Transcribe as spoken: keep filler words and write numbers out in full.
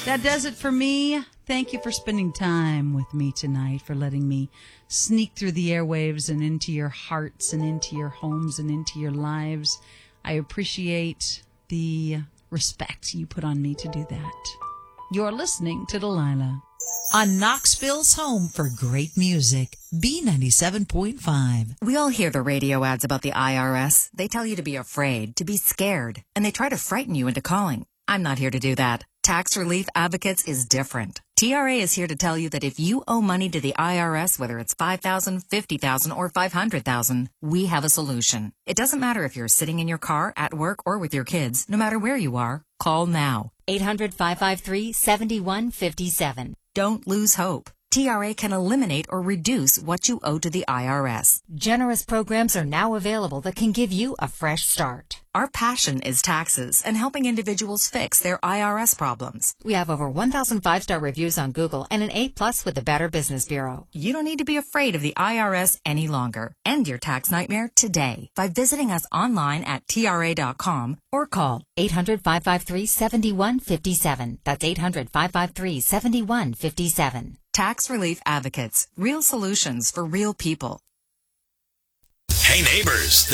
That does it for me. Thank you for spending time with me tonight, for letting me sneak through the airwaves and into your hearts and into your homes and into your lives. I appreciate the respect you put on me to do that. You're listening to Delilah. On Knoxville's home for great music, B ninety-seven point five. We all hear the radio ads about the I R S. They tell you to be afraid, to be scared, and they try to frighten you into calling. I'm not here to do that. Tax Relief Advocates is different. T R A is here to tell you that if you owe money to the I R S, whether it's five thousand dollars, fifty thousand dollars, or five hundred thousand dollars, we have a solution. It doesn't matter if you're sitting in your car, at work, or with your kids. No matter where you are, call now. eight hundred, five five three, seven one five seven. Don't lose hope. T R A can eliminate or reduce what you owe to the I R S. Generous programs are now available that can give you a fresh start. Our passion is taxes and helping individuals fix their I R S problems. We have over one thousand five-star reviews on Google and an A plus with the Better Business Bureau. You don't need to be afraid of the I R S any longer. End your tax nightmare today by visiting us online at T R A dot com or call eight hundred, five five three, seven one five seven. That's eight hundred, five five three, seven one five seven. Tax Relief Advocates. Real solutions for real people. Hey neighbors,